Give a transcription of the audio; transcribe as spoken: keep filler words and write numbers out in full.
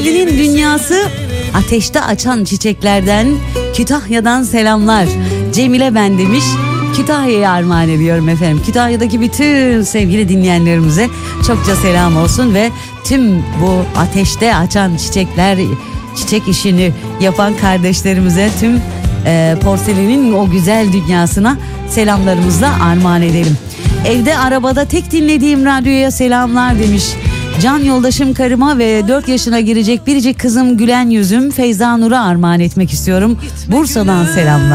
Porselinin dünyası ateşte açan çiçeklerden Kütahya'dan selamlar. Cemile ben demiş. Kütahya'ya armağan ediyorum efendim. Kütahya'daki bütün sevgili dinleyenlerimize çokça selam olsun ve tüm bu ateşte açan çiçekler, çiçek işini yapan kardeşlerimize, tüm e, porselenin o güzel dünyasına selamlarımızla armağan edelim. Evde arabada tek dinlediğim radyoya selamlar demiş. Can yoldaşım karıma ve dört yaşına girecek biricik kızım gülen yüzüm Feyza Nur'a armağan etmek istiyorum. Bursa'dan selamlar.